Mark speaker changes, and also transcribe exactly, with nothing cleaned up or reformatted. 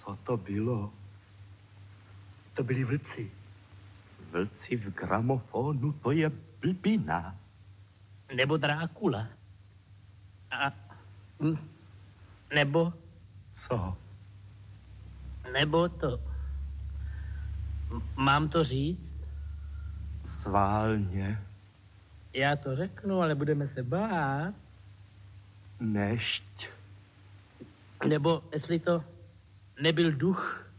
Speaker 1: Co to bylo? To byli vlci. Vlci v gramofonu, to je blbina.
Speaker 2: Nebo Drákula. A... Hm, nebo...
Speaker 1: Co?
Speaker 2: Nebo to... Mám to říct?
Speaker 1: Sválně.
Speaker 2: Já to řeknu, ale budeme se bát.
Speaker 1: Nešť.
Speaker 2: Nebo jestli to nebyl duch